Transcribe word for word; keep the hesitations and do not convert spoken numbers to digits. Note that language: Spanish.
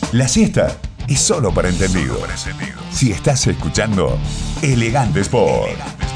La siesta es solo para entendidos. Si estás escuchando Elegante Sport.